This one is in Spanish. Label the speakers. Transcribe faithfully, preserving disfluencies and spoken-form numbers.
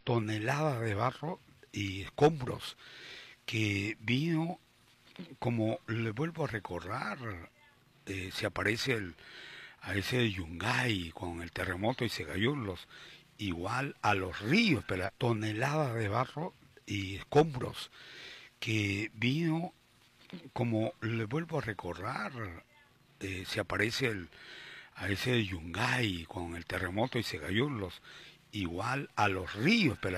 Speaker 1: toneladas de barro y escombros que vino, como le vuelvo a recordar, eh, se aparece el, a ese de Yungay con el terremoto y se cayó los, igual a los ríos, pero toneladas de barro y escombros que vino, como le vuelvo a recordar, eh, se aparece el, a ese de Yungay con el terremoto y se cayó los, igual a los ríos, pero